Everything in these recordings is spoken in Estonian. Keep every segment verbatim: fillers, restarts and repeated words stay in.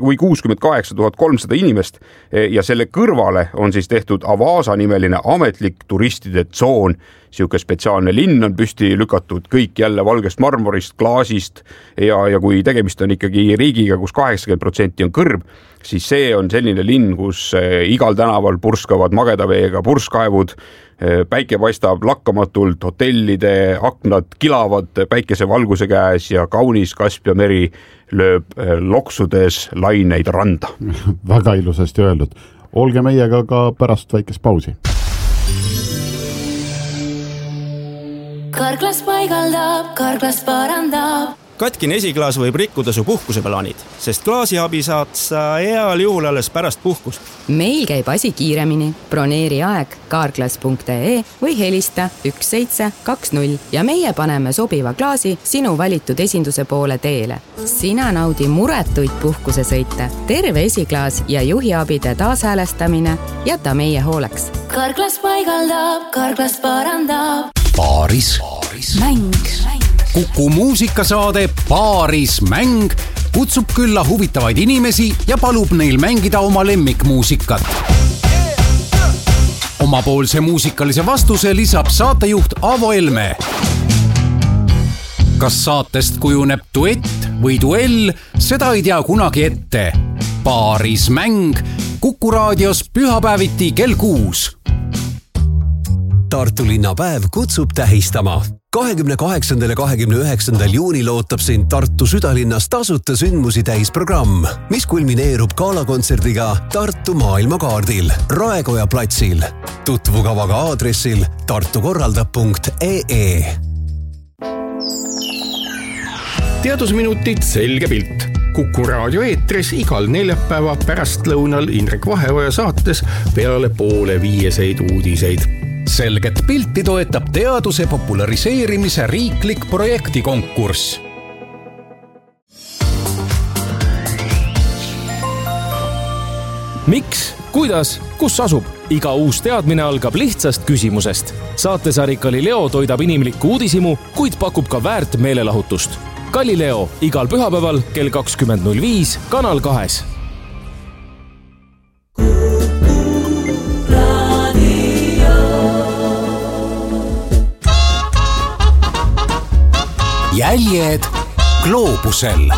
või kuuskümmend kaheksa tuhat kolmsada inimest ja selle kõrvale on siis tehtud Avasa nimeline ametlik turistide tsoon. Siuke spetsiaalne linn on püsti lükatud, kõik jälle valgest marmorist, klaasist ja, ja kui tegemist on ikkagi riigiga, kus kaheksakümmend protsenti on kõrb, siis see on selline linn, kus igal tänaval purskavad magedaveega purskkaevud, päike paistab lakkamatult, hotellide aknad kilavad päikese valguse käes ja kaunis Kaspia meri lööb loksudes laineid randa. Väga ilusasti öeldud. Olge meiega ka pärast väikest pausi. Karklas paigaldab, karklas parandab. Katkine esiklaas võib rikkuda su puhkuseplaanid, sest klaasiabi saad sa heal juhul alles pärast puhkust. Meil käib asi kiiremini. Broneeri aeg karklas punkt ee või helista üks seitse kaks null ja meie paneme sobiva klaasi sinu valitud esinduse poole teele. Sina naudi muretuid puhkusesõite, terve esiklaas ja juhiabide taashäälestamine jäta meie hooleks. Karklas paigaldab, karklas parandab. Paaris. Mäng. Kuku muusikasaade Paaris mäng kutsub külla huvitavaid inimesi ja palub neil mängida oma lemmikmuusikat. Omapoolse muusikalise vastuse lisab saatejuht Avo Elme. Kas saatest kujuneb duett või duell, seda ei tea kunagi ette. Paaris mäng Kuku raadios pühapäeviti kell kuus. Tartu linnapäev kutsub tähistama. kahekümne kaheksandal ja kahekümne üheksandal juunil ootab sind Tartu südalinnas tasuta sündmusi täis programm, mis kulmineerub galakontserdiga Tartu maailmakaardil Raekoja platsil. Tutvu kavaga aadressil tartukorraldab punkt ee. Teadusminutid selge pilt. Kuku raadio eetris igal neljapäeva pärastlõunal Indrek Vaheoja saates peale poole viieseid uudiseid. Selget pilti toetab teaduse populariseerimise riiklik projektikonkurss. Miks, kuidas, kus asub? Iga uus teadmine algab lihtsast küsimusest. Saatesari Galileo toidab inimlikku uudisimu, kuid pakub ka väärt meelelahutust. Galileo igal pühapäeval kell kakskümmend null viis Kanal kahes. Jäljed gloobusel.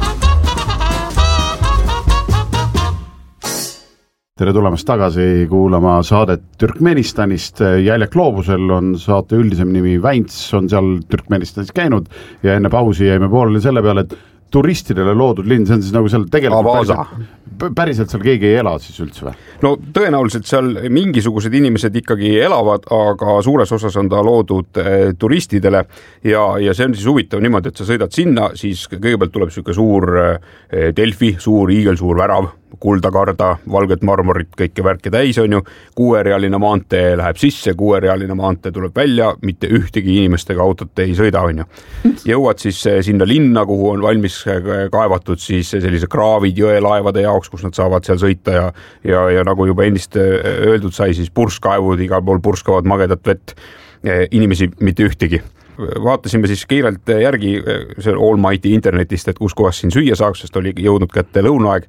Tere tulemast tagasi kuulama saadet Türkmenistanist. Jäljed gloobusel on saate üldisem nimi Väints, on seal Türkmenistanis käinud ja enne pausi jäime pooleli selle peale, et turistidele loodud linn, see on siis nagu seal tegelikult päriselt, päriselt seal keegi ei ela siis üldse või? No tõenäoliselt seal mingisugused inimesed ikkagi elavad, aga suures osas on ta loodud eh, turistidele ja, ja see on siis huvitav niimoodi, et sa sõidad sinna, siis kõigepealt tuleb siuke suur eh, Delfi, suur iigelsuur värav, kuldakarda, valget marmorit, kõike värke täis on ju, kuuerealine maantee läheb sisse, kuuerealine maantee tuleb välja, mitte ühtegi inimestega autot ei sõida on ju. Jõuad siis sinna linna, kuhu on valmis kaevatud siis sellise kraavid jõelaevade jaoks, kus nad saavad seal sõita ja, ja, ja nagu juba endist öeldud sai, siis purskkaevud, igal pool purskavad magedat vett, inimesi mitte ühtegi. Vaatasime siis kiirelt järgi see Almighty internetist, et kus kohas siin süüa saaks, sest oli jõudnud kätte lõunaaeg.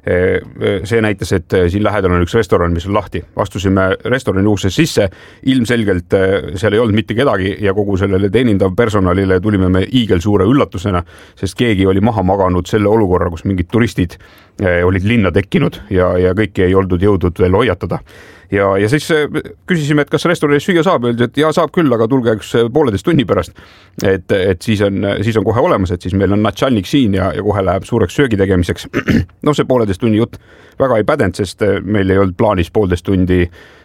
See näitas, et siin lähedal on üks restoran, mis on lahti. Vastusime restorani uksest sisse, ilmselgelt seal ei olnud mitte kedagi ja kogu sellele teenindav personalile tulime me iigel suure üllatusena, sest keegi oli maha maganud selle olukorra, kus mingid turistid olid linna tekkinud ja, ja kõiki ei oldud jõudnud veel hoiatada. Ja, ja siis küsisime, et kas restoranis süüa saab, öeldi, et ja saab küll, aga tulge üks pooleteist tunni pärast, et, et siis, on, siis on kohe olemas, et siis meil on natšalnik siin ja, ja kohe läheb suureks söögi tegemiseks. No see pooleteist tunni jutt väga ei pädend, sest meil ei olnud plaanis poolteist tundi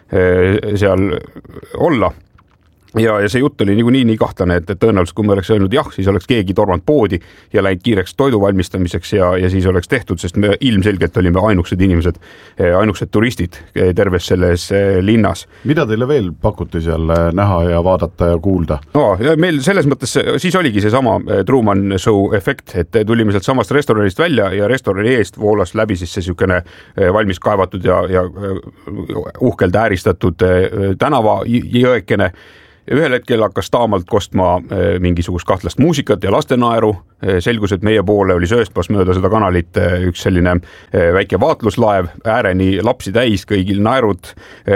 seal olla. Ja, ja see jutt oli niikuinii nii kahtlane, et, et tõenäoliselt kui me oleks öelnud jah, siis oleks keegi tormanud poodi ja läinud kiireks toidu valmistamiseks ja, ja siis oleks tehtud, sest me ilmselgelt olime ainuksed inimesed, ainuksed turistid terves selles linnas. Mida teile veel pakuti seal näha ja vaadata ja kuulda? No, ja meil selles mõttes siis oligi see sama Truman Show efekt, et tulime sealt samast restoranist välja ja restorani eest voolas läbi siis see sükene valmis kaevatud ja, ja uhkelt ääristatud tänava jõekene. ühel hetkel hakkas Taamalt kostma mingisugust kahtlast muusikat ja lastenaeru. Selgus, et meie poole oli sööstmas mööda seda kanalit üks selline väike vaatluslaev, ääreni lapsi täis, kõigil naerud,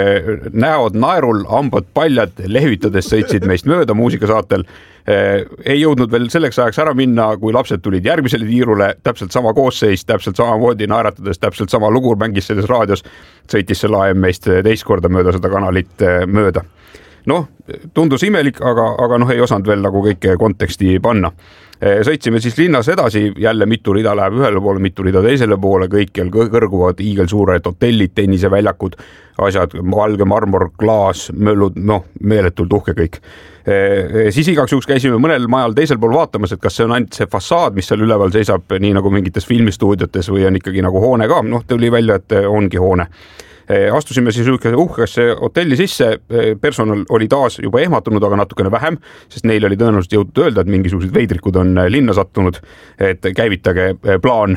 näod naerul, hambad paljad, lehvitades sõitsid meist mööda muusikasaatel. Ei jõudnud veel selleks ajaks ära minna, kui lapsed tulid järgmisele tiirule, täpselt sama koosseis, täpselt samamoodi naeratades, täpselt sama lugu mängis selles raadios, sõitis see laev meist teist korda mööda seda kanalit mööda. Noh, tundus imelik, aga, aga noh, ei osanud veel nagu kõike konteksti panna. Sõitsime siis linnas edasi, jälle mitu rida läheb ühele poole, mitu rida teisele poole, kõikjal kõrguvad iigelsuured hotellid, tenniseväljakud, asjad, valge marmor, klaas, möllud, noh, meeletult uhke kõik. Siis igaks juhuks käisime mõnel majal teisel pool vaatamas, et kas see on ainult see fassaad, mis seal üleval seisab, nii nagu mingites filmistuudiotes või on ikkagi nagu hoone ka, noh, tuli välja, et ongi hoone. Astusime siis uhkesse hotelli sisse, personal oli taas juba ehmatunud, aga natukene vähem, sest neil oli tõenäoliselt jõudnud öelda, et mingisugused veidrikud on linna sattunud, et käivitage plaan,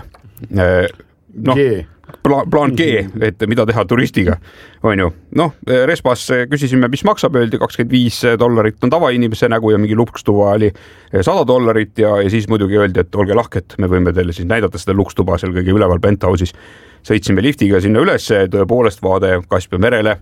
noh, plaan, plaan G, et mida teha turistiga, on ju. Noh, Respas küsisime, mis maksab, öeldi kakskümmend viis dollarit on tavainimese nägu ja mingi lukstuba oli sada dollarit ja, ja siis muidugi öeldi, et olge lahket, me võime teile siis näidata seda lukstuba seal kõige üleval penthouse'is. Sõitsime liftiga sinna üles, tõepoolest vaade Kaspia merele.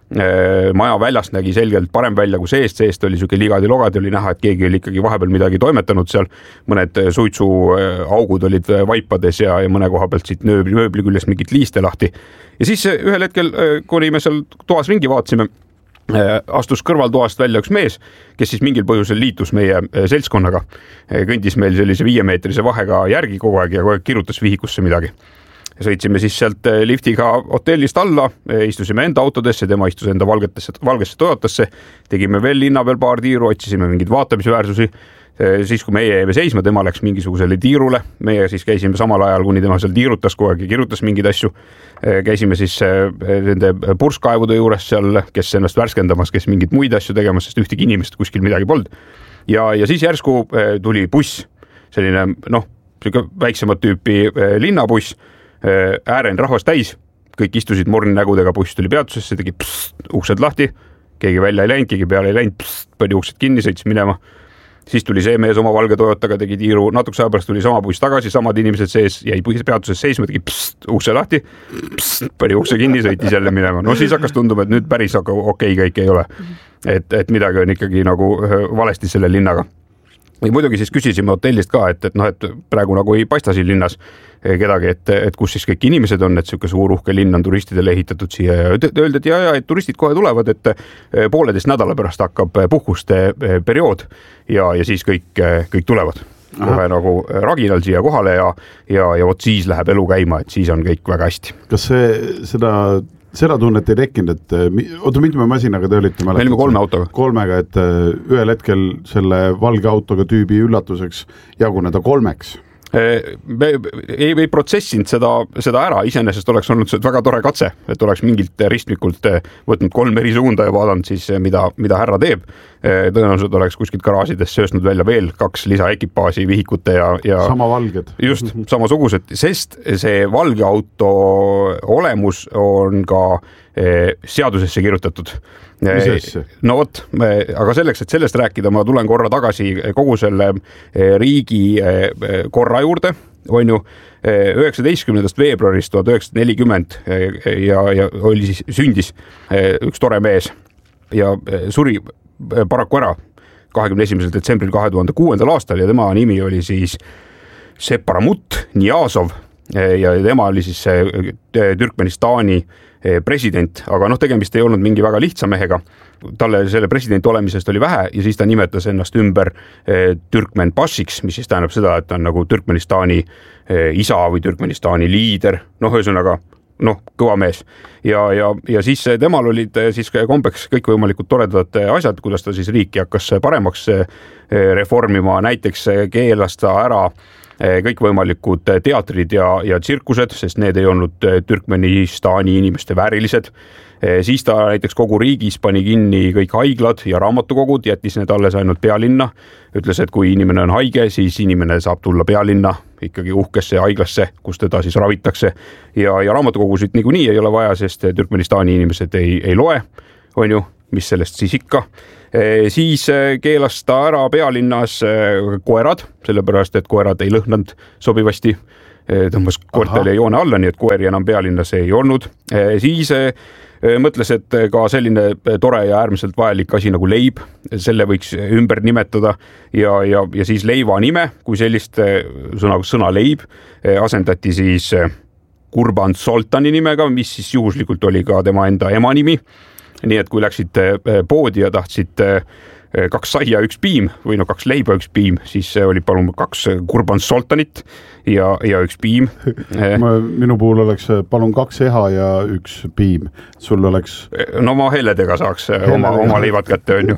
Maja väljast nägi selgelt parem välja kui seest, seest oli siuke ligadi-logadi, oli näha, et keegi oli ikkagi vahepeal midagi toimetanud seal. Mõned suitsuaugud olid vaipades ja, ja mõne koha pealt siit nööbli, nööbli küljest mingit liiste lahti. Ja siis ühel hetkel, kuni me seal toas ringi vaatsime, astus kõrvaltoast välja üks mees, kes siis mingil põhjusel liitus meie seltskonnaga. Kõndis meil sellise viiemeetrise vahega järgi kogu aeg ja kogu aeg kirutas vihikusse midagi. Sõitsime siis sealt liftiga hotellist alla, istusime enda autodesse, tema istus enda valgetesse, valgesse Toyotasse, tegime veel linna peal paar tiiru, otsisime mingid vaatamisväärsusi. Siis kui meie jäime seisma, tema läks mingisugusele tiirule, meie siis käisime samal ajal, kuni tema seal tiirutas kogu aeg ja kirutas mingeid asju. Käisime siis nende purskkaevude juures seal, kes ennast värskendamas, kes mingid muid asju tegemas, sest ühtegi inimest kuskil midagi polnud. Ja, ja siis järsku tuli buss, selline noh, väiksemat tüüpi linnabuss, äären rahvast täis, kõik istusid morni nägudega, buss tuli peatusesse, tegi psst, uksed lahti, keegi välja ei läinud, keegi peale ei läinud, psst, pani uksed kinni, sõitis minema. Siis tuli see mees oma valge Toyotaga, tegi tiiru, natuke aja pärast tuli sama buss tagasi, samad inimesed sees, jäi peatuses seisma, tegi psst, ukse lahti, psst, pani ukse kinni, sõitis jälle minema. No siis hakkas tunduma, et nüüd päris okei kõik ei ole. Et, et midagi on ikkagi nagu valesti selle linnaga. Ja muidugi siis küsisime hotellist ka, et, et, no, et praegu nagu ei paista siin linnas kedagi, et, et kus siis kõik inimesed on, et siuke suur uhke linn on turistidele ehitatud siia ja öeldi, et, ja, ja, et turistid kohe tulevad, et pooleteist nädala pärast hakkab puhkuste periood ja, ja siis kõik, kõik tulevad. Kohe nagu raginal siia kohale ja, ja, ja võt siis läheb elu käima, et siis on kõik väga hästi. Kas see, seda... Seda tunnet ei tekkinud, et oota, mitme masinaga te olite? Me olime kolme autoga. Kolmega, et ühel hetkel selle valge autoga tüübi üllatuseks jaguneda kolmeks. Me ei, ei protsessinud seda, seda ära, iseenesest oleks olnud see väga tore katse, et oleks mingilt ristmikult võtnud kolm eri suunda ja vaadanud siis, mida, mida härra teeb. Tõenäoliselt oleks kuskilt garaasidest söösnud välja veel kaks lisaekipaasi vihikute ja, ja sama valged. Just, samasugused, sest see valge auto olemus on ka seadusesse kirjutatud. No vot, aga selleks, et sellest rääkida, ma tulen korra tagasi kogu selle riigi korra juurde, on ju, üheksateistkümnendast veebruarist tuhat üheksasada nelikümmend ja, ja oli siis sündis üks tore mees ja suri paraku ära kahekümne esimesel detsembril kahe tuhande kuuendal aastal ja tema nimi oli siis Separamut Niyazov ja tema oli siis Türkmenistani president, aga noh, tegemist ei olnud mingi väga lihtsa mehega. Talle selle president olemisest oli vähe ja siis ta nimetas ennast ümber Türkmen Pašiks, mis siis tähendab seda, et ta on nagu Türkmenistani isa või Türkmenistani liider, noh, ühesõnaga, noh, kõva mees. Ja, ja, ja siis temal olid siis kombeks kõikvõimalikud toredad asjad, kuidas ta siis riiki hakkas paremaks reformima, näiteks keelas ta ära kõikvõimalikud teatrid ja, ja tsirkused, sest need ei olnud Türkmenistani inimeste väärilised. Siis ta näiteks kogu riigis pani kinni kõik haiglad ja raamatukogud, jättis need alles ainult pealinna. Ütles, et kui inimene on haige, siis inimene saab tulla pealinna ikkagi uhkesse haiglasse, kus teda siis ravitakse. Ja, ja raamatukogusid niikuinii ei ole vaja, sest Türkmenistani inimesed ei, ei loe, on ju. mis sellest siis ikka. Siis keelas ta ära pealinnas koerad, sellepärast, et koerad ei lõhnanud sobivasti. Tõmbas koertele joone alla, nii et koeri enam pealinnas ei olnud. Siis mõtles, et ka selline tore ja äärmiselt vajalik asi nagu leib, selle võiks ümber nimetada ja, ja, ja siis leiva nime, kui sellist sõna, sõna leib, asendati siis Kurban Soltani nimega, mis siis juhuslikult oli ka tema enda ema nimi. Nii et kui läksid poodi ja tahtsid kaks saia, üks piim või no kaks leiba, üks piim, siis oli palun kaks Kurban Soltanit ja, ja üks piim. Minu puhul oleks palun kaks eha ja üks piim. Sul oleks... No ma helledega saaks Helledega. oma, oma leivad kätte, on ju.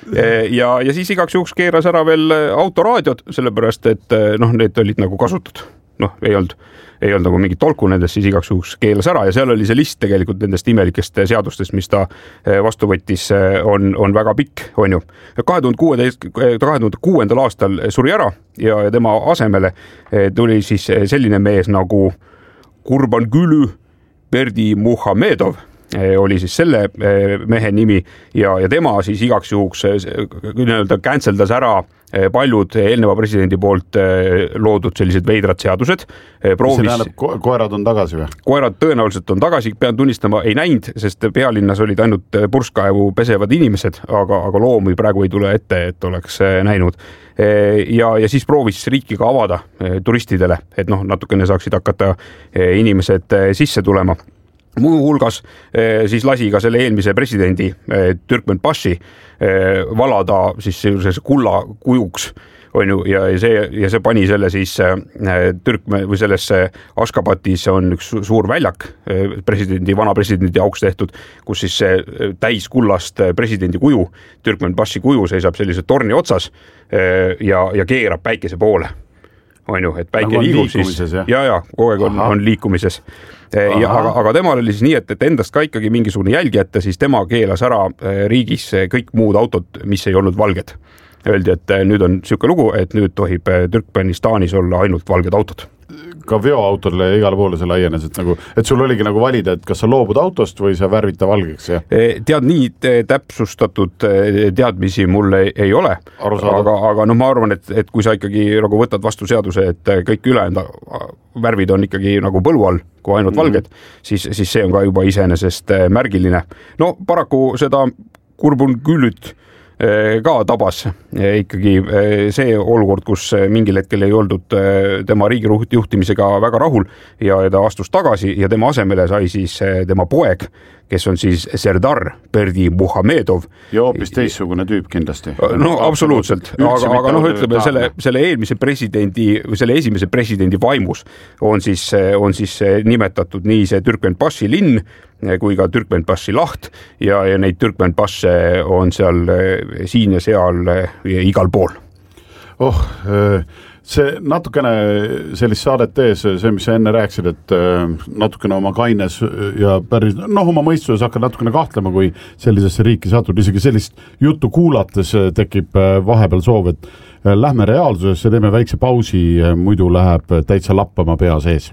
Ja, ja siis igaks juhuks keeras ära veel autoraadiod, sellepärast, et noh, need olid nagu kasutud. Noh, ei olnud, ei olnud nagu mingit tolku nendest, siis igaks juhuks keelas ära ja seal oli see list tegelikult nendest imelikest seadustest, mis ta vastu võttis, on, on väga pikk, on ju. kahe tuhande kuuendal aastal suri ära ja, ja tema asemele tuli siis selline mees nagu Kurban Gülü Berdi Muhamedov, oli siis selle mehe nimi ja, ja tema siis igaks juhuks nii-öelda canceldas ära paljud eelneva presidendi poolt loodud sellised veidrad seadused. Proovis... See tähendab, ko- koerad on tagasi või? Koerad tõenäoliselt on tagasi, pean tunnistama, ei näinud, sest pealinnas olid ainult purskkaevu pesevad inimesed, aga, aga loomi praegu ei tule ette, et oleks näinud. Ja, ja siis proovis riiki ka avada turistidele, et noh, natukene saaksid hakata inimesed sisse tulema. Muu hulgas siis lasi ka selle eelmise presidendi Türkmenbashi valada siis kulla kujuks, on ju, ja see, ja see pani selle siis Türkme või sellesse Ashgabatis on üks suur väljak presidendi, vana presidendi auks tehtud, kus siis see täis kullast presidendi kuju, Türkmenbashi kuju seisab sellise torni otsas ja, ja keerab päikese poole. On ju, et päike nagu liigub siis ja, ja kogu aeg on, on liikumises. Ja, aga, aga temal oli siis nii, et, et endast ka ikkagi mingisugune jälgi jätta, siis tema keelas ära riigis kõik muud autod, mis ei olnud valged. Öeldi, et nüüd on siuke lugu, et nüüd tohib Türkmenistanis olla ainult valged autod. Ka veoautole igale poole see laienes, et, nagu, et sul oligi nagu valida, et kas sa loobud autost või sa värvita valgeks. Ja? Tead, nii täpsustatud teadmisi mul ei, ei ole, aga, aga no ma arvan, et, et kui sa ikkagi nagu võtad vastu seaduse, et kõik ülejäänud värvid on ikkagi nagu põllu all, kui ainult mm-hmm. valged, siis, siis see on ka juba iseenesest märgiline. No paraku seda Kurban Gülüt ka tabas ikkagi see olukord, kus mingil hetkel ei oldud tema riigi juhtimisega väga rahul ja ta astus tagasi ja tema asemele sai siis tema poeg, kes on siis Serdar Berdi Muhamedov. Ja hoopis teissugune tüüp kindlasti. No absoluutselt, aga, aga noh, ütleme selle, selle eelmise presidendi või selle esimese presidendi vaimus on siis, on siis nimetatud nii see Türkmenbashi linn kui ka Türkmenbashi laht ja, ja neid Türkmenbashe on seal siin ja seal ja igal pool. Oh, see natukene sellist saadet tees, see, mis sa enne rääksid, et natukene oma kaines ja päris, noh, oma mõistuses hakkad natukene kahtlema, kui sellisesse riiki satud, isegi sellist juttu kuulates tekib vahepeal soov, et lähme reaalsusesse, teeme väikse pausi, muidu läheb täitsa lappama pea sees.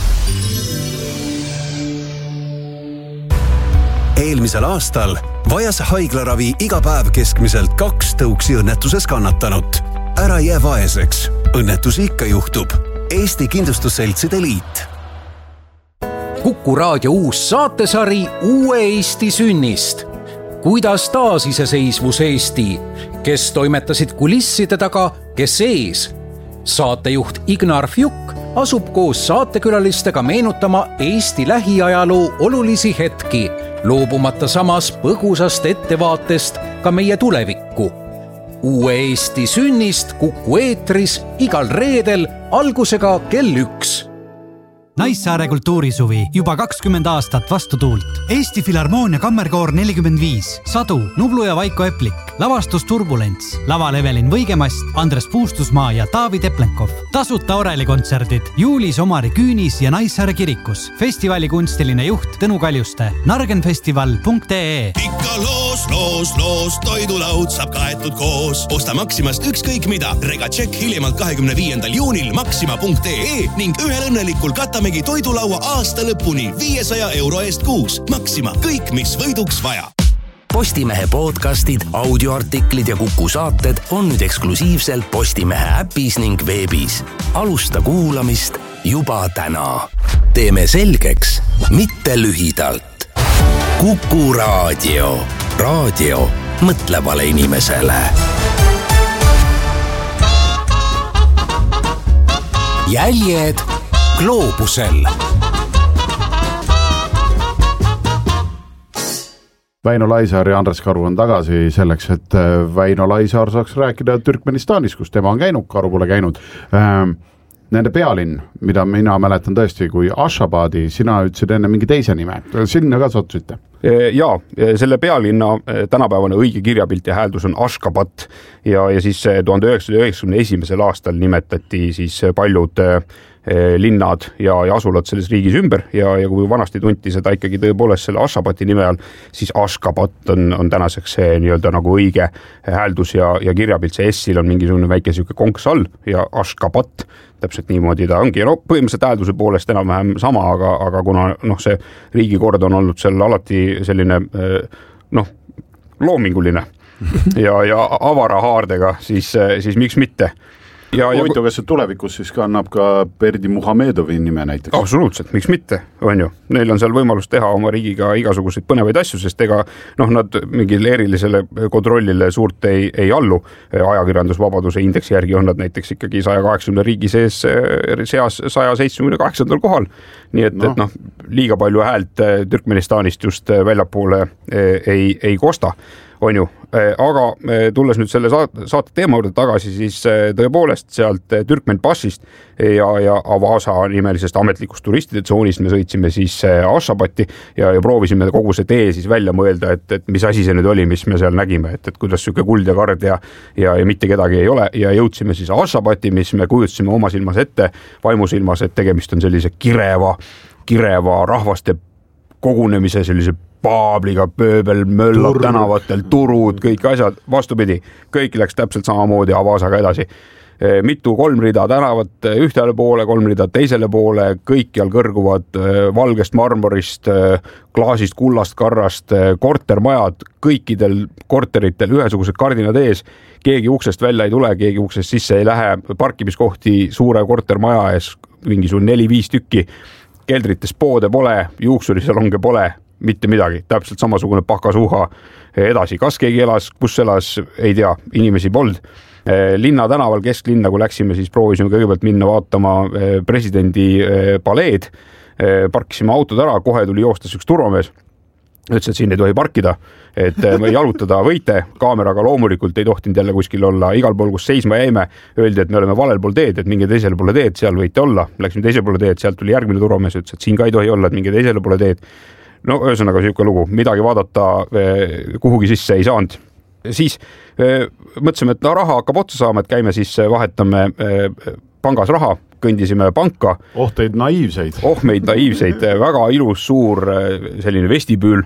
Eelmisel aastal vajas haiglaravi iga päev keskmiselt kaks tõuksi õnnetuses kannatanut. Ära jää vaeseks. Õnnetusi ikka juhtub. Eesti Kindlustusseltside Liit. Kuku raadio uus saatesari Uue Eesti sünnist. Kuidas taasiseseisvus Eesti? Kes toimetasid kulisside taga, kes ees? Saatejuht Ignar Fjuk asub koos saatekülalistega meenutama Eesti lähiajaloo olulisi hetki, loobumata samas põgusast ettevaatest ka meie tulevikku. Uue Eesti sünnist Kuku eetris igal reedel algusega kell üks. Naissaare kultuurisuvi juba kakskümmend aastat vastu tuult. Eesti Filharmoonia kammerkoor nelikümmend viis, Sadu, Nublu ja Vaiko Eplik, lavastus Turbulents, laval Evelin Võigemast, Andres Puustusmaa ja Taavi Teplenkov. Tasuta orelikontserdid juulis Omari Küünis ja Naissaare kirikus. Festivali kunstiline juht Tõnu Kaljuste. nargenfestival punkt ee. Ikka loos, loos, loos, toidulaud saab kaetud koos. Osta Maximast ükskõik mida. Rega tšekk hiljemalt kahekümne viiendal juunil maxima punkt ee ning ühel õnnelikul katamegi toidulaua aasta lõpuni viiesaja euro eest kuus. Maxima, kõik mis võiduks vaja. Postimehe podcastid, audioartiklid ja Kuku saated on nüüd eksklusiivselt Postimehe äpis ning veebis. Alusta kuulamist juba täna. Teeme selgeks, mitte lühidalt. Kuku raadio. Raadio mõtlevale inimesele. Jäljed gloobusel. Väino Laisaar ja Andres Karu on tagasi selleks, et Väino Laisaar saaks rääkida Türkmenistanis, kus tema on käinud, Karu pole käinud. Nende pealinn, mida mina mäletan tõesti kui Ashabadi, sina ütlesid enne mingi teise nime. Sinna ka sattusite? Jaa, selle pealinna tänapäevane õige kirjapilt ja hääldus on Ashgabat ja, ja siis tuhande üheksasaja üheksakümne esimesel aastal nimetati siis paljud linnad ja, ja asulad selles riigis ümber ja, ja kui vanasti tunti seda ikkagi tõepoolest selle Ashabati nime all, siis Ashgabat on, on tänaseks see nii-öelda nagu õige hääldus ja, ja kirjapilt. See S-il on mingisugune väike siuke konks all ja Ashgabat, täpselt niimoodi ta ongi. No põhimõtteliselt häälduse poolest enam-vähem sama, aga, aga kuna noh, see riigikord on olnud seal alati selline noh, loominguline ja, ja avara haardega, siis, siis miks mitte. Ja, Huvitav, kas see tulevikus siis kannab ka Berdi Muhamedovi nime näiteks? Absoluutselt, miks mitte, on ju. Neil on seal võimalus teha oma riigiga igasuguseid põnevaid asju, sest ega noh, nad mingil erilisele kontrollile suurt ei, ei allu. Ajakirjandusvabaduse indeksi järgi on nad näiteks ikkagi saja kaheksakümne riigi sees seas saja seitsmekümne kaheksandal kohal. Nii et, no. et noh, liiga palju häält Türkmenistanist just väljapoole ei, ei kosta. On ju, aga tulles nüüd selle saate teema juurde tagasi, siis tõepoolest sealt Türkmen Passist ja, ja Avasa nimelisest ametlikust turistide tsoonist me sõitsime siis Ashabati ja, ja proovisime kogu see tee siis välja mõelda, et, et mis asi see nüüd oli, mis me seal nägime, et, et kuidas süke kuld ja kard ja, ja, ja mitte kedagi ei ole ja jõudsime siis Ashabati, mis me kujutasime oma silmas ette, vaimusilmas, et tegemist on sellise kireva, kireva rahvaste kogunemise sellise paabliga, pööbel, möllab Tur. tänavatel, turud, kõik asjad, vastupidi, kõik läks täpselt samamoodi Avasaga edasi. Mitu kolm rida tänavat ühtele poole, kolm rida teisele poole, kõikjal kõrguvad valgest marmorist, klaasist, kullast, karrast, kortermajad, kõikidel korteritel ühesugused kardinad ees, keegi uksest välja ei tule, keegi uksest sisse ei lähe, parkimiskohti suure kortermaja ees, mingisugune neli-viis tükki, keldrites poode pole, juuksurisalonge pole, mitte midagi, täpselt samasugune pakasuha edasi. Kas keegi elas, kus elas, ei tea, inimesi polnud. Linna tänaval kesklinna, kui läksime, siis proovisime kõigepealt minna vaatama presidendi paleed. Parkisime autod ära, kohe tuli joostas üks turvamees. Ütles, et siin ei tohi parkida, et jalutada võite, kaameraga loomulikult ei tohtinud jälle kuskil olla, igal pool, kus seisma jäime, öeldi, et me oleme valel pool teed, et minge teisele poole teed, seal võite olla. Läksime teisele poole teed, sealt tuli järgmine turvamees, ütles, et siin ka ei tohi olla, et minge teisele poole teed. No ühesõnaga siuke lugu, midagi vaadata kuhugi sisse ei saanud. Siis mõtlesime, et no raha hakkab otsa saama, et käime siis vahetame pangas raha, kõndisime panka. Oh teid naiivseid. Oh meid naiivseid, väga ilus suur selline vestibüül,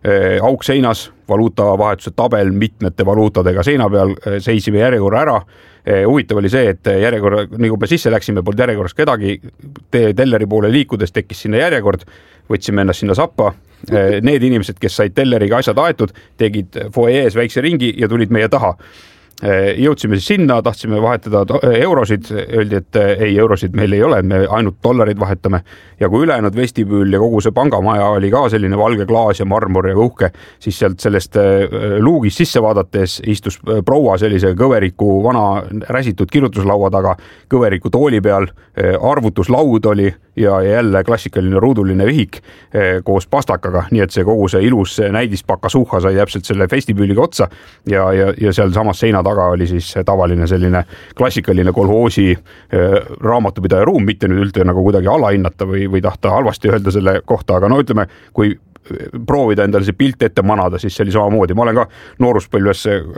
auk seinas, valuutavahetuse tabel mitmete valuutadega seina peal, seisime järjekorra ära. Huvitav oli see, et järjekorra, nii kui me sisse läksime, polnud järjekorras kedagi, telleri poole liikudes tekkis sinna järjekord, võtsime ennast sinna sappa. Need inimesed, kes said telleriga asjad aetud, tegid foees väikse ringi ja tulid meie taha. Jõudsime siis sinna, tahtsime vahetada eurosid, öeldi, et ei, eurosid meil ei ole, me ainult dollarid vahetame. Ja kui ülejäänud vestibüül ja kogu see pangamaja oli ka selline valge klaas ja marmor ja uhke, siis sealt sellest luugist sisse vaadates istus proua sellise kõveriku vana räsitud kirjutuslaua taga, kõveriku tooli peal, arvutuslaud oli ja jälle klassikaline ruuduline vihik koos pastakaga, nii et see kogu see ilus näidispakasuha sai täpselt selle vestibüüliga otsa ja, ja, ja seal samas seina taga oli siis tavaline selline klassikaline kolhoosi raamatupidaja ruum, mitte nüüd üldse nagu kuidagi alahinnata või, või tahta halvasti öelda selle kohta, aga no ütleme, kui proovida endale see pilt ette manada, siis see oli samamoodi. Ma olen ka nooruspõlves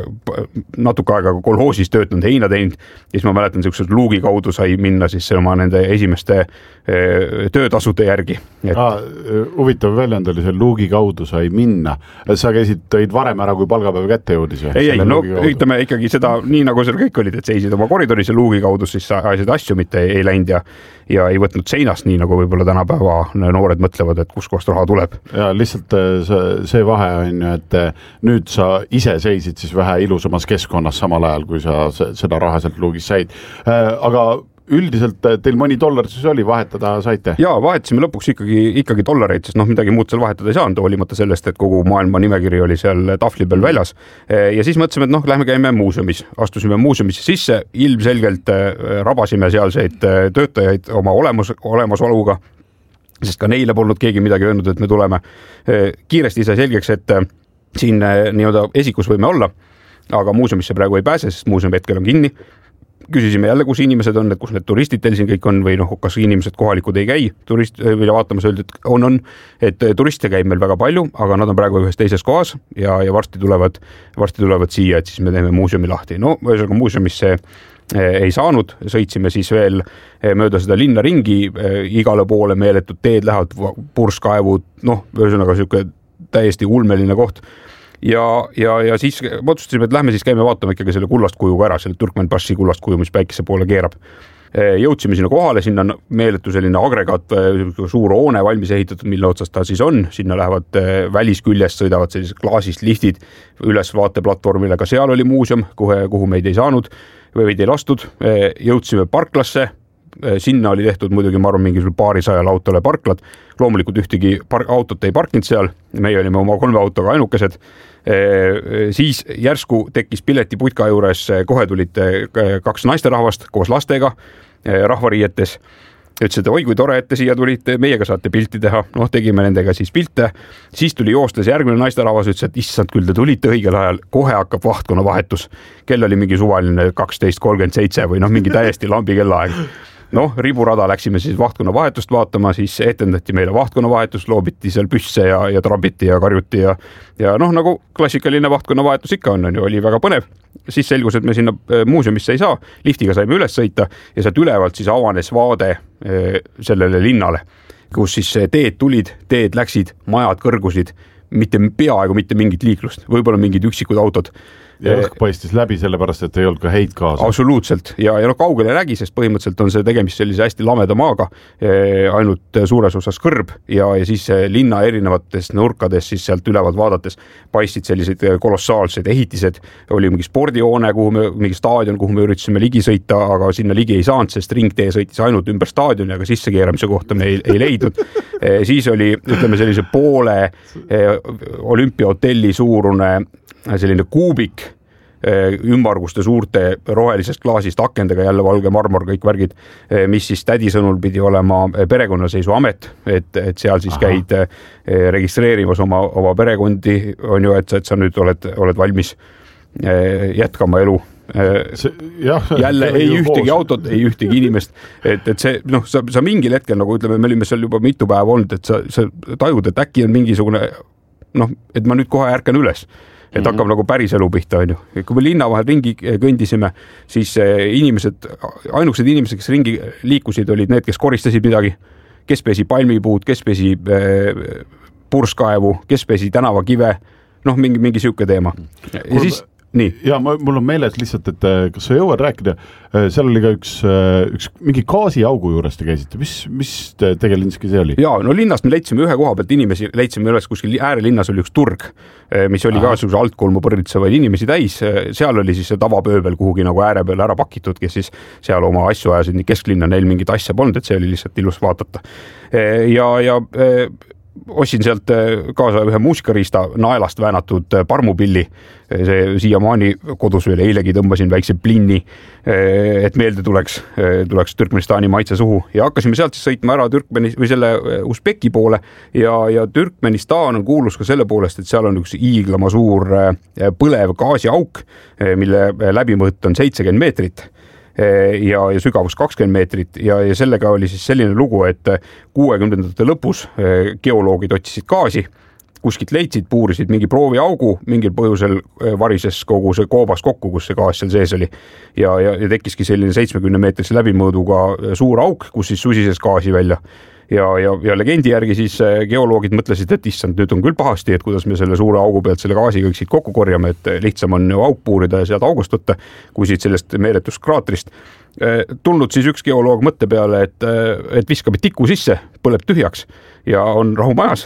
natuke aega kolhoosis töötanud, heina teinud, siis ma mäletan, sellised luugi kaudu sai minna siis oma nende esimeste töötasude järgi. Et... Ah, huvitav väljend oli see luugi kaudu sai minna. Sa käisid, tõid varem ära, kui palgapäev kätte jõudis? Ei, ei, no ütleme ikkagi seda, nii nagu seal kõik olid, et seisid oma koridoris ja luugi kaudu, siis ajasid asju mitte ei, ei läinud ja, ja ei võtnud seinast, nii nagu võib-olla tänapäeva noored mõtlevad, et kus kohast raha tuleb. Ja lihtsalt see, see vahe on ju, et nüüd sa ise seisid siis vähe ilusamas keskkonnas samal ajal, kui sa seda raha sealt luugist said. Aga üldiselt teil mõni dollar siis oli, vahetada saite? Jaa, vahetasime lõpuks ikkagi, ikkagi dollareid, sest noh, midagi muud seal vahetada ei saanud, olimata sellest, et kogu maailma nimekiri oli seal tahvli peal väljas. Ja siis mõtlesime, et noh, lähme käime muuseumis. Astusime muuseumisse sisse, ilmselgelt rabasime sealseid töötajaid oma olemus, olemasoluga, sest ka neile polnud keegi midagi öelnud, et me tuleme. Kiiresti sai selgeks, et siin nii-öelda esikus võime olla, aga muuseumisse praegu ei pääse, sest muuseum hetkel on kinni. Küsisime jälle, kus inimesed on, et kus need turistid teil siin kõik on või noh, kas inimesed kohalikud ei käi turist, või vaatamas öeldi, et on, on, et turiste käib meil väga palju, aga nad on praegu ühes teises kohas ja, ja varsti tulevad, varsti tulevad siia, et siis me teeme muuseumi lahti. No, ühesõnaga muuseumisse ei saanud, sõitsime siis veel mööda seda linna ringi, igale poole meeletud teed lähevad, purskaevud, noh, ühesõnaga siuke täiesti ulmeline koht. Ja, ja, ja siis otsustasime, et lähme siis käime vaatama ikkagi selle kullast kujuga ära, selle Turkmenbassi kullast kuju, mis päikese poole keerab. Jõudsime sinna kohale, sinna on meeletu selline agregaat, suur hoone valmis ehitatud, mille otsas ta siis on, sinna lähevad välisküljest, sõidavad sellised klaasist liftid üles vaateplatvormile, ka seal oli muuseum, kuhu, kuhu meid ei saanud või meid ei lastud. Jõudsime parklasse, sinna oli tehtud muidugi, ma arvan, mingisugune paarisajal autole parklad, loomulikult ühtegi par- autot ei parkinud seal, meie olime oma kolme autoga ainukesed. E, siis järsku tekkis piletiputka juures, kohe tulid kaks naisterahvast koos lastega rahvariietes. Ütles, et oi, kui tore, et te siia tulite, meiega saate pilti teha. Noh, tegime nendega siis pilte. Siis tuli joostes järgmine naisterahvas, ütles, et issand, küll te tulite õigel ajal, kohe hakkab vahtkonna vahetus. Kell oli mingi suvaline kaksteist kolmkümmend seitse või noh, mingi täiesti lambi kellaaeg. Noh, riburada läksime siis vahtkonna vahetust vaatama, siis etendati meile vahtkonna vahetust, loobiti seal püsse ja, ja trabiti ja karjuti ja, ja noh, nagu klassikaline vahtkonna vahetus ikka on, on ju, oli väga põnev. Siis selgus, et me sinna muuseumisse ei saa, liftiga saime üles sõita ja sealt ülevalt siis avanes vaade sellele linnale, kus siis teed tulid, teed läksid, majad kõrgusid, mitte peaaegu mitte mingit liiklust, võib-olla mingid üksikud autod. Ja õhk paistis läbi sellepärast, et ei olnud ka heid kaasa. Absoluutselt. Ja, ja no kaugele nägi, sest põhimõtteliselt on see tegemist sellise hästi lameda maaga, ainult suures osas kõrb ja, ja siis linna erinevates nurkades siis sealt ülevalt vaadates paistid sellised kolossaalsed ehitised. Oli mingi spordihoone, kuhu me, mingi staadion, kuhu me üritasime ligi sõita, aga sinna ligi ei saanud, sest ringtee sõitis ainult ümber staadioni, aga sissekeeramise kohta me ei, ei leidnud. Siis oli, ütleme, sellise poole olümpiahotelli suurune selline kuubik ümmarguste suurte rohelisest klaasist akendega, jälle valge marmor, kõik värgid, mis siis tädi sõnul pidi olema perekonnaseisuamet, et, et seal siis Aha. käid registreerimas oma, oma perekondi, on ju, et, et sa nüüd oled, oled valmis jätkama elu. See, jah, jälle ei ühtegi koos. Autot, ei ühtegi inimest, et, et see, noh, sa, sa mingil hetkel, nagu ütleme, me olime seal juba mitu päeva olnud, et sa, sa tajud, et äkki on mingisugune, noh, et ma nüüd kohe ärkan üles. Et mm-hmm. hakkab nagu päris elu pihta, on ju. Kui me linna vahel ringi kõndisime, siis inimesed, ainukesed inimesed, kes ringi liikusid, olid need, kes koristasid midagi, kes pesi palmipuud, kes pesi purskaevu, kes pesi tänavakive, noh, mingi, mingi siuke teema. Ja Kul... siis... Nii. Ja mul on meeles lihtsalt, et kas sa jõuad rääkida, seal oli ka üks, üks mingi gaasiaugu juures te käisite, mis, mis tegelinski see oli? Jaa, no linnast me leidsime ühe koha pealt inimesi, leidsime üles kuskil äärelinnas oli üks turg, mis oli Aha. ka sellise altkolmu põrnitsevaid inimesi täis, seal oli siis see tavapööbel kuhugi nagu ääre peal ära pakitud, kes siis seal oma asju ajasid, nii kesklinna neil mingit asja polnud, et see oli lihtsalt ilus vaatata. Ja, ja ostsin sealt kaasa ühe muusikariista naelast väänatud parmupilli, see siiamaani kodus veel eilegi tõmbasin väikse plinni, et meelde tuleks, tuleks Türkmenistani maitse suhu ja hakkasime sealt siis sõitma ära Türkmenis või selle Usbeki poole ja, ja Türkmenistan on kuulus ka selle poolest, et seal on üks iiglama suur põlev gaasiauk, mille läbimõõt on seitsekümmend meetrit. Ja, ja sügavus kakskümmend meetrit ja, ja sellega oli siis selline lugu, et kuuekümnendate lõpus geoloogid otsisid gaasi, kuskilt leidsid, puurisid mingi prooviaugu, mingil põhjusel varises kogu see koobas kokku, kus see gaas seal sees oli ja, ja, ja tekkiski selline seitsmekümne meetrise läbimõõduga suur auk, kus siis susises gaasi välja. Ja, ja, ja legendi järgi siis geoloogid mõtlesid, et issand, nüüd on küll pahasti, et kuidas me selle suure augu pealt selle gaasi kõik siit kokku korjame, et lihtsam on ju auk puurida ja sealt august võtta, kui siit sellest meeletust kraatrist. Tulnud siis üks geoloog mõtte peale, et, et viskab tiku sisse, põleb tühjaks ja on rahu majas.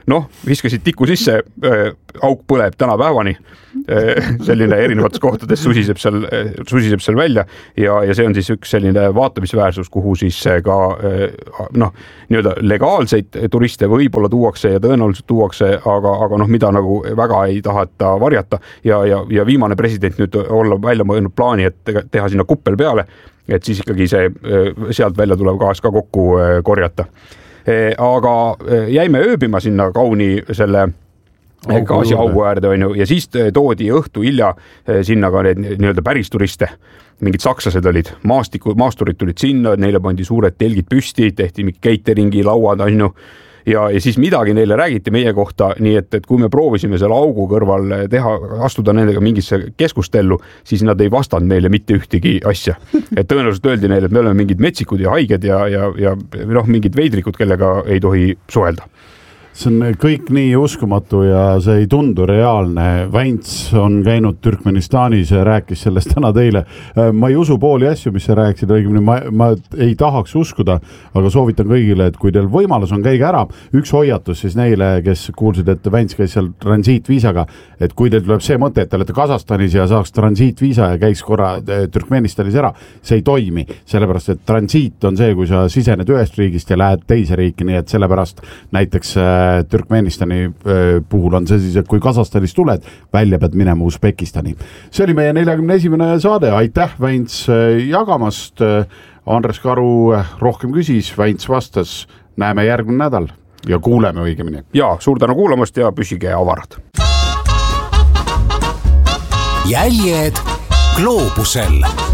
noh, viskasid tiku sisse, auk põleb tänapäevani, selline erinevates kohtades susiseb seal, susiseb seal välja ja, ja see on siis üks selline vaatamisväärsus, kuhu siis ka noh, nii-öelda legaalseid turiste võib-olla tuuakse ja tõenäoliselt tuuakse, aga, aga noh, mida nagu väga ei taheta varjata ja, ja, ja viimane president nüüd olla välja mõelnud plaani, et teha sinna kuppel peale, et siis ikkagi see sealt välja tulev gaas ka kokku korjata. Aga jäime ööbima sinna kauni selle gaasiaugu äärde on ju, ja siis toodi õhtu hilja sinna ka need nii-öelda päris turiste. Mingid sakslased olid, maastiku, maasturid tulid sinna, neile pandi suured telgid püsti, tehti mingi cateringi lauad on ju, ja, ja siis midagi neile räägiti meie kohta, nii et, et kui me proovisime selle augu kõrval teha, astuda nendega mingisse keskustellu, siis nad ei vastanud meile mitte ühtegi asja. Et tõenäoliselt öeldi neile, et me oleme mingid metsikud ja haiged ja, ja, ja noh, mingid veidrikud, kellega ei tohi suhelda. See on kõik nii uskumatu ja see ei tundu reaalne. Vänts on käinud Türkmenistanis ja rääkis sellest täna teile. Ma ei usu pooli asju, mis sa rääkisid, õigemini ma, ma ei tahaks uskuda, aga soovitan kõigile, et kui teil võimalus on, käige ära. Üks hoiatus siis neile, kes kuulsid, et Vänts käis seal transiitviisaga, et kui teil tuleb see mõte, et te olete Kasahstanis ja saaks transiitviisa ja käiks korra Türkmenistanis ära, see ei toimi, sellepärast et transiit on see, kui sa sisened ühest riigist ja lähed teise riiki, nii et sellepärast näiteks Türkmenistani puhul on see siis, et kui Kasahstanis tuled, välja pead minema Usbekistani. See oli meie neljakümne esimene saade. Aitäh, Vänts, jagamast. Andres Karu rohkem küsis, Vänts vastas. Näeme järgmine nädal ja kuuleme õigemini. Ja, suur tänu kuulamast ja püsige avarad. Jäljed gloobusel.